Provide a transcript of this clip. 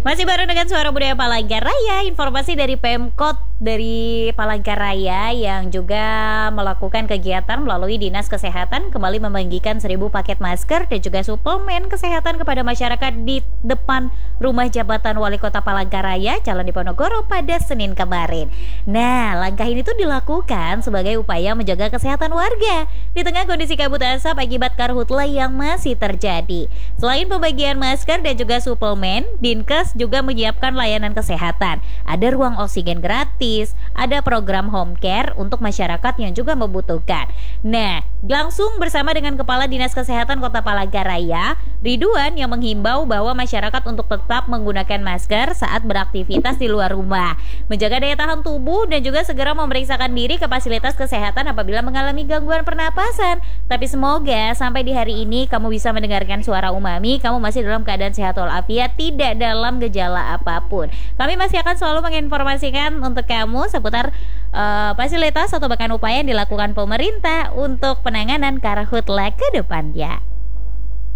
Masih bareng dengan Suara Budaya Palangkaraya, informasi dari Pemkot dari Palangkaraya yang juga melakukan kegiatan melalui Dinas Kesehatan kembali membagikan 1.000 paket masker dan juga suplemen kesehatan kepada masyarakat di depan rumah jabatan Wali Kota Palangkaraya, Jalan Diponegoro pada Senin kemarin. Nah, langkah ini tuh dilakukan sebagai upaya menjaga kesehatan warga di tengah kondisi kabut asap akibat karhutla yang masih terjadi. Selain pembagian masker dan juga suplemen, Dinkes juga menyiapkan layanan kesehatan. Ada ruang oksigen gratis, ada program home care untuk masyarakat yang juga membutuhkan. Nah, langsung bersama dengan Kepala Dinas Kesehatan Kota Palangkaraya, Ridwan, yang menghimbau bahwa masyarakat untuk tetap menggunakan masker saat beraktivitas di luar rumah, menjaga daya tahan tubuh dan juga segera memeriksakan diri ke fasilitas kesehatan apabila mengalami gangguan pernapasan. Tapi semoga sampai di hari ini kamu bisa mendengarkan suara Umami, kamu masih dalam keadaan sehat walafiat, tidak dalam gejala apapun. Kami masih akan selalu menginformasikan untuk kamu seputar fasilitas atau bahkan upaya yang dilakukan pemerintah untuk penanganan karhutla ke depannya.